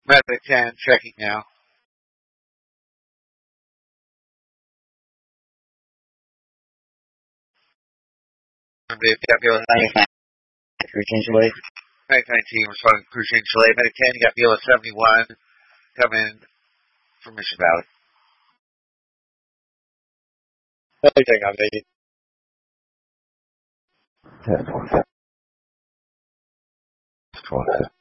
Medic 10, checking now. Medic 10, Cruise change delay. Medic 19, responding to cruise change delay. Medic 10, you got BLS 71 coming from Mission Valley. Take off, baby. 10, 4,